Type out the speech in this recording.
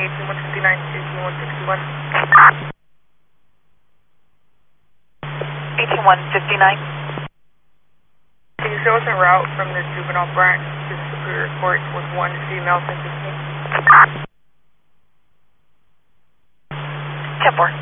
159 to 161. 18159. Can you show us a route from the juvenile branch to the Superior Court with one female participant? 10-4.